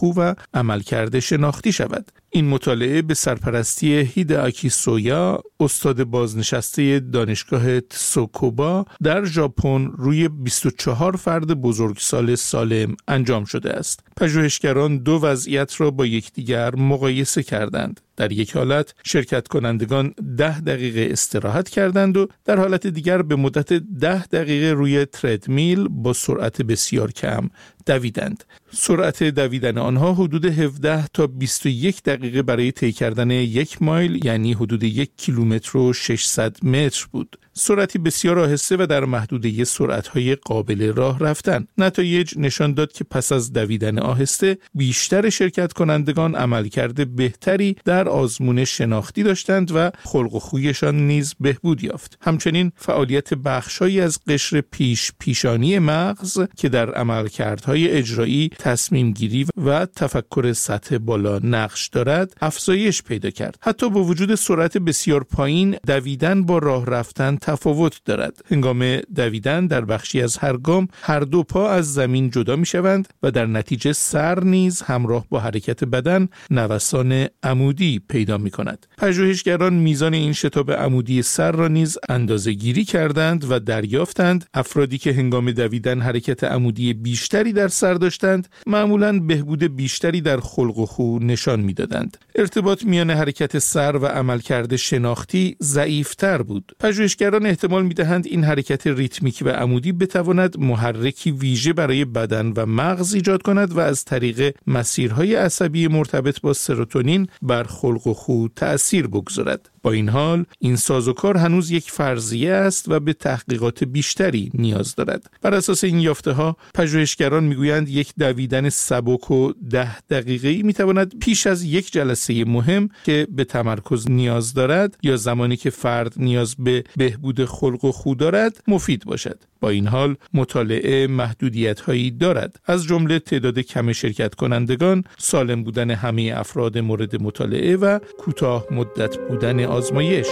خو و عملکرد شناختی شود. این مطالعه به سرپرستی هیده‌آکی سویا، استاد بازنشسته دانشگاه تسوکوبا در ژاپن، روی 24 فرد بزرگسال سالم انجام شده است. پژوهشگران دو وضعیت را با یکدیگر مقایسه کردند. در یک حالت شرکت کنندگان 10 دقیقه استراحت کردند و در حالت دیگر به مدت 10 دقیقه روی تردمیل با سرعت بسیار کم دویدند. سرعت دویدن آنها حدود 17 تا 21 دقیقه برای طی کردن 1 مایل، یعنی حدود 1 کیلومتر و 600 متر بود. سرعتی بسیار آهسته و در محدوده سرعت‌های قابل راه رفتن. نتایج نشان داد که پس از دویدن آهسته بیشتر شرکت کنندگان عملکرد بهتری در آزمون شناختی داشتند و خلق و خویشان نیز بهبود یافت. همچنین فعالیت بخش‌هایی از قشر پیشانی مغز که در عملکردهای اجرایی، تصمیم گیری و تفکر سطح بالا نقش دارد افزایش پیدا کرد. حتی با وجود سرعت بسیار پایین، دویدن با راه رفتن تفاوت دارد. هنگام دویدن در بخشی از هر گام هر دو پا از زمین جدا می شوند و در نتیجه سر نیز همراه با حرکت بدن نوسان عمودی پیدا می کند. پژوهشگران میزان این شتاب عمودی سر را نیز اندازه گیری کردند و دریافتند افرادی که هنگام دویدن حرکت عمودی بیشتری در سر داشتند معمولاً بهبود بیشتری در خلق و خو نشان می دادند. ارتباط میان حرکت سر و عملکرد شناختی ضعیف‌تر بود. پژوهشگران احتمال می‌دهند این حرکت ریتمیک و عمودی بتواند محرکی ویژه برای بدن و مغز ایجاد کند و از طریق مسیرهای عصبی مرتبط با سروتونین بر خلق و خو تأثیر بگذارد. با این حال این سازوکار هنوز یک فرضیه است و به تحقیقات بیشتری نیاز دارد. بر اساس این یافته‌ها پژوهشگران میگویند یک دویدن سبک و 10 دقیقه‌ای میتواند پیش از یک جلسه مهم که به تمرکز نیاز دارد یا زمانی که فرد نیاز به بهبود خلق و خو دارد مفید باشد. با این حال مطالعه محدودیت‌هایی دارد، از جمله تعداد کم شرکت کنندگان، سالم بودن همه افراد مورد مطالعه و کوتاه مدت بودن آزمایش.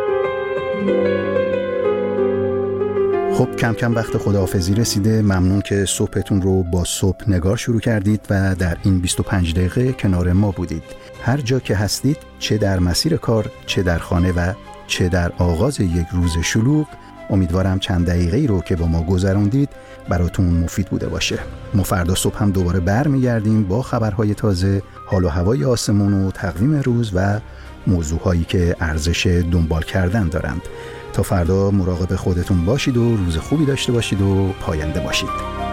خب کم کم وقت خداحافظی رسیده. ممنون که صبحتون رو با صبح نگار شروع کردید و در این 25 دقیقه کنار ما بودید. هر جا که هستید، چه در مسیر کار، چه در خانه و چه در آغاز یک روز شلوغ، امیدوارم چند دقیقه‌ای رو که با ما گذروندید براتون مفید بوده باشه. ما فردا صبح هم دوباره برمیگردیم با خبرهای تازه، حال و هوای آسمون و تقویم روز و موضوعهایی که ارزش دنبال کردن دارند. تا فردا مراقب خودتون باشید و روز خوبی داشته باشید و پاینده باشید.